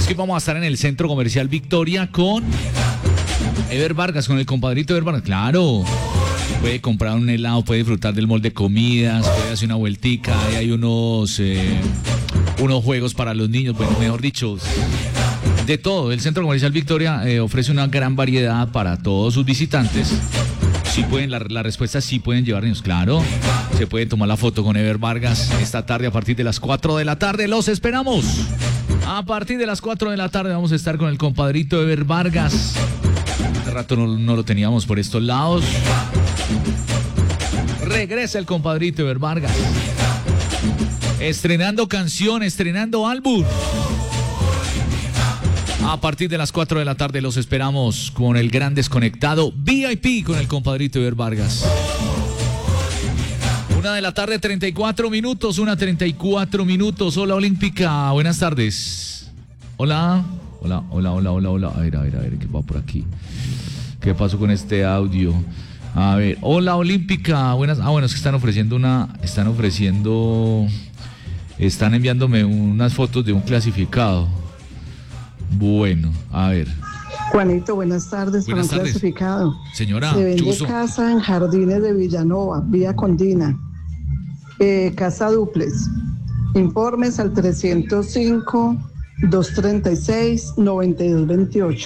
Es que vamos a estar en el Centro Comercial Victoria con Ever Vargas, con el compadrito Ever Vargas. Claro, puede comprar un helado, puede disfrutar del mall de comidas, puede hacer una vueltica. Ahí hay unos juegos para los niños, bueno, mejor dicho, de todo. El Centro Comercial Victoria ofrece una gran variedad para todos sus visitantes. Sí pueden, la respuesta es sí pueden llevar niños, claro. Se puede tomar la foto con Ever Vargas esta tarde a partir de las 4 de la tarde. ¡Los esperamos! A partir de las 4 de la tarde vamos a estar con el compadrito Ever Vargas. Hace rato no lo teníamos por estos lados. Regresa el compadrito Ever Vargas. Estrenando canción, estrenando álbum. A partir de las 4 de la tarde los esperamos con el gran desconectado VIP con el compadrito Ever Vargas. 1 de la tarde, 34 minutos, 1:34 minutos. Hola Olímpica, buenas tardes. Hola. A ver, ¿qué va por aquí? ¿Qué pasó con este audio? A ver, hola Olímpica, buenas. Bueno, es que están enviándome unas fotos de un clasificado. Bueno, a ver. Juanito, buenas tardes. Buenas para un tardes. clasificado. Señora, se vende chuzo. Casa en Jardines de Villanova, vía Condina. Casa duplex. Informes al 305-236-9228.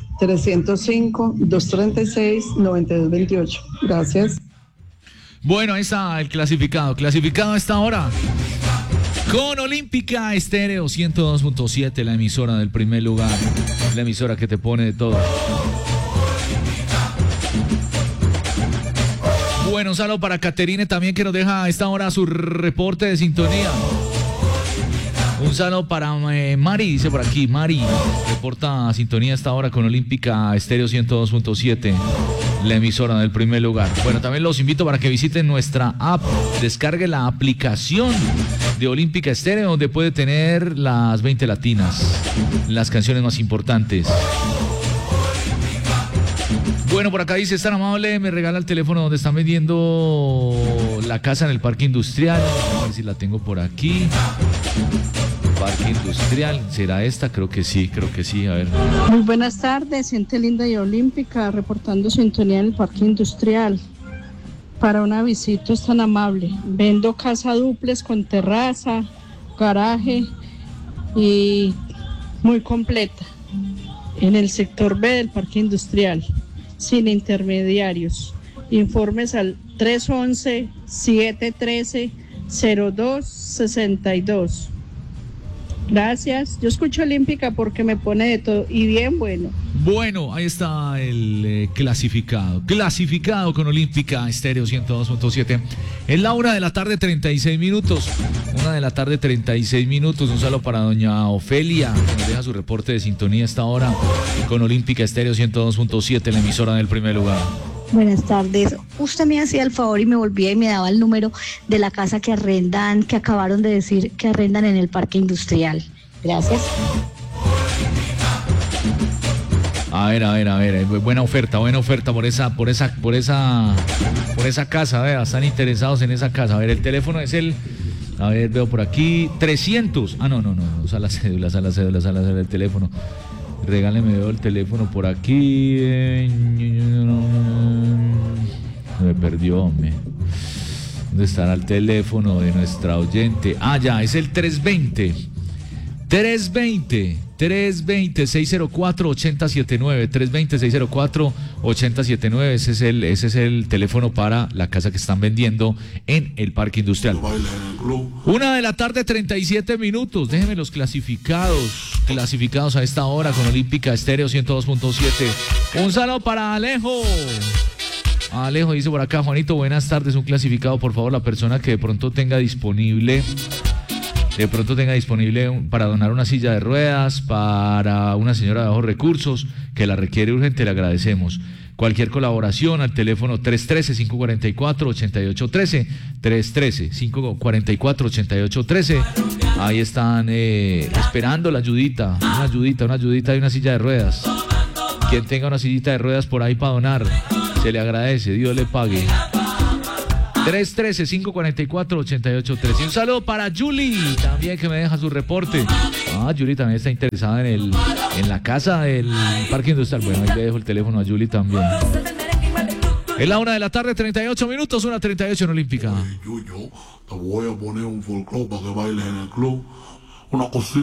305-236-9228. Gracias. Bueno, ahí está el clasificado. Clasificado a esta hora. Con Olímpica Estéreo 102.7, la emisora del primer lugar. La emisora que te pone de todo. Bueno, un saludo para Caterine también, que nos deja a esta hora su reporte de sintonía. Un saludo para Mari, dice por aquí. Mari reporta sintonía a esta hora con Olímpica Estéreo 102.7, la emisora del primer lugar. Bueno, también los invito para que visiten nuestra app. Descargue la aplicación de Olímpica Estéreo, donde puede tener las 20 latinas, las canciones más importantes. Bueno, por acá dice, es tan amable, me regala el teléfono donde están vendiendo la casa en el Parque Industrial. A ver si la tengo por aquí. Parque Industrial, ¿será esta? Creo que sí, a ver. Muy buenas tardes, gente linda y olímpica, reportando sintonía en el Parque Industrial. Para una visita es tan amable. Vendo casa duplex con terraza, garaje y muy completa. En el sector B del Parque Industrial, sin intermediarios. Informes al 311-713-0262. Gracias. Yo escucho Olímpica porque me pone de todo y bien bueno. Bueno, ahí está el clasificado. Clasificado con Olímpica Estéreo 102.7. Es la 1 de la tarde, 36 minutos. 1 de la tarde, 36 minutos. Un saludo para doña Ofelia, que nos deja su reporte de sintonía a esta hora con Olímpica Estéreo 102.7, la emisora del primer lugar. Buenas tardes. Usted me hacía el favor y me volvía y me daba el número de la casa que arrendan, que acabaron de decir que arrendan en el Parque Industrial. Gracias. A ver, buena oferta por esa casa, vea, están interesados en esa casa. A ver, el teléfono es a ver, veo por aquí, 300. No, usa la cédula, el teléfono. Regáleme, veo el teléfono por aquí. Me perdió, hombre. ¿Dónde estará el teléfono de nuestra oyente? Ya, es el 320-604-8079. 320-604-8079. Ese es el teléfono para la casa que están vendiendo en el Parque Industrial. 1 de la tarde, 37 minutos. Déjenme los clasificados a esta hora con Olímpica Estéreo 102.7. Un saludo para Alejo. Alejo dice por acá, Juanito, buenas tardes. Un clasificado, por favor, la persona que de pronto tenga disponible para donar una silla de ruedas para una señora de bajos recursos que la requiere urgente, le agradecemos. Cualquier colaboración al teléfono 313-544-8813, 313-544-8813. Ahí están esperando la ayudita, una ayudita de una silla de ruedas. Quien tenga una sillita de ruedas por ahí para donar, se le agradece, Dios le pague. 313-544-8813. Un saludo para Julie, también, que me deja su reporte. Ah, Yuli también está interesada en la casa del Parque Industrial. Bueno, ahí le dejo el teléfono a Yuli también. Es la 1:38 p.m, 1:38 en Olímpica. Yuyo, te voy a poner un folclore para que bailes en el club. Una cosita.